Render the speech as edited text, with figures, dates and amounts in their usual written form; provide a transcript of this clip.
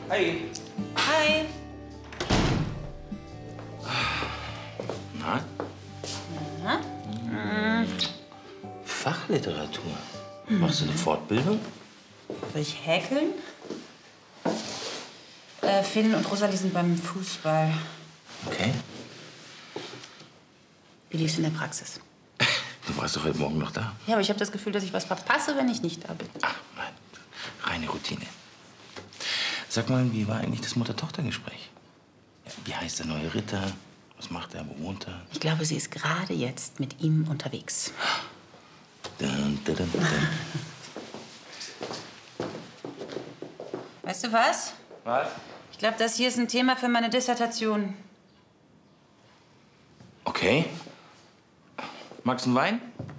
Hi. Hi. Na? Na? Fachliteratur. Machst du eine Fortbildung? Soll ich häkeln? Finn und Rosalie sind beim Fußball. Okay. Wie lief's in der Praxis? Du warst doch heute Morgen noch da. Ja, aber ich habe das Gefühl, dass ich was verpasse, wenn ich nicht da bin. Ach, nein. Reine Routine. Sag mal, wie war eigentlich das Mutter-Tochter-Gespräch? Ja, wie heißt der neue Ritter? Was macht er? Wo wohnt er? Ich glaube, sie ist gerade jetzt mit ihm unterwegs. Dun, dun, dun, dun. Weißt du was? Was? Ich glaube, das hier ist ein Thema für meine Dissertation. Okay. Magst du einen Wein?